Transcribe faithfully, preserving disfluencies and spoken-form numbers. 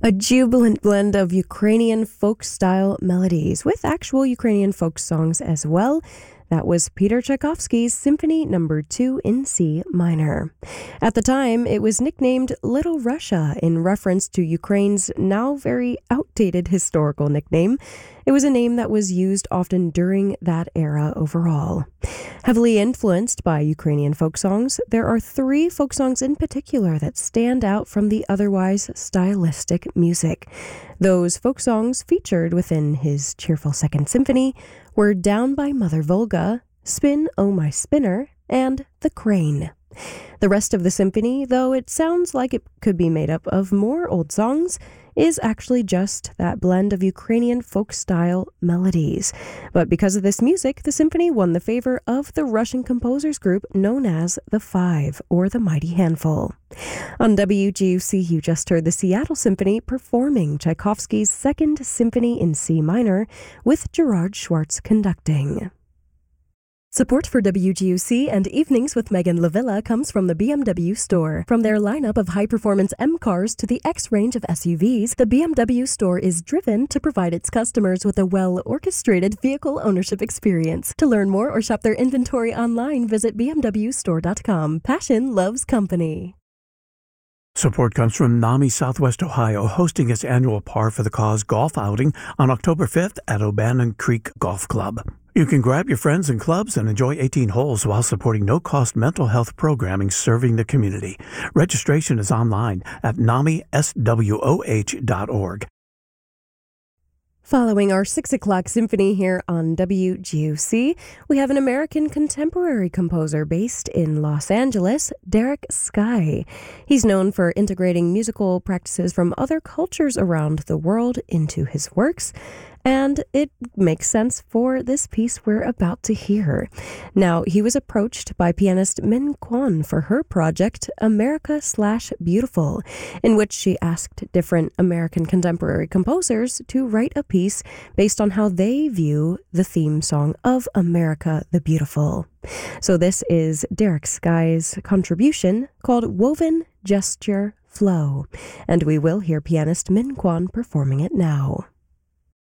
A jubilant blend of Ukrainian folk-style melodies with actual Ukrainian folk songs as well. That was Peter Tchaikovsky's Symphony Number two in C minor. At the time, it was nicknamed Little Russia in reference to Ukraine's now very outdated historical nickname. It was a name that was used often during that era overall. Heavily influenced by Ukrainian folk songs, there are three folk songs in particular that stand out from the otherwise stylistic music. Those folk songs featured within his cheerful Second Symphony were Down by Mother Volga, Spin, Oh My Spinner, and The Crane. The rest of the symphony, though it sounds like it could be made up of more old songs, is actually just that blend of Ukrainian folk-style melodies. But because of this music, the symphony won the favor of the Russian composers group known as the Five, or the Mighty Handful. On W G U C, you just heard the Seattle Symphony performing Tchaikovsky's Second Symphony in C minor, with Gerard Schwartz conducting. Support for W G U C and Evenings with Megan Lavilla comes from the B M W store. From their lineup of high-performance M cars to the X range of S U Vs, the B M W store is driven to provide its customers with a well-orchestrated vehicle ownership experience. To learn more or shop their inventory online, visit b m w store dot com. Passion loves company. Support comes from NAMI Southwest Ohio, hosting its annual Par for the Cause golf outing on October fifth at O'Bannon Creek Golf Club. You can grab your friends and clubs and enjoy eighteen holes while supporting no-cost mental health programming serving the community. Registration is online at nami s w o h dot org. Following our six o'clock symphony here on W G U C, we have an American contemporary composer based in Los Angeles, Derek Skye. He's known for integrating musical practices from other cultures around the world into his works, and it makes sense for this piece we're about to hear. Now, he was approached by pianist Min Kwon for her project, America Slash Beautiful, in which she asked different American contemporary composers to write a piece based on how they view the theme song of America the Beautiful. So this is Derek Skye's contribution called Woven Gesture Flow, and we will hear pianist Min Kwon performing it now.